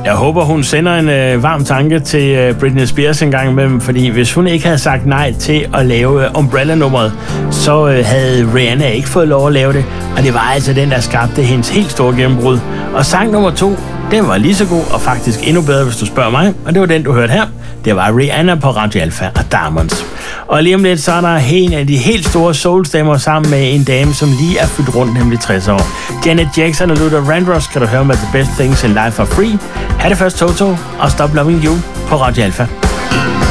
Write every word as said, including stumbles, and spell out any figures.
Jeg håber, hun sender en øh, varm tanke til øh, Britney Spears en gang imellem, fordi hvis hun ikke havde sagt nej til at lave øh, Umbrella-nummeret, så øh, havde Rihanna ikke fået lov at lave det, og det var altså den, der skabte hendes helt store gennembrud. Og sang nummer to, den var lige så god, og faktisk endnu bedre, hvis du spørger mig, og det var den, du hørte her. Det var Rihanna på Radio Alpha og Diamonds. Og lige om lidt, så er der en af de helt store soulstemmer sammen med en dame, som lige er fyldt rundt, nemlig tres år. Janet Jackson og Luther Vandross kan du høre med The Best Things in Life for Free. Ha' det først, Toto, og Stop Loving You på Radio Alpha.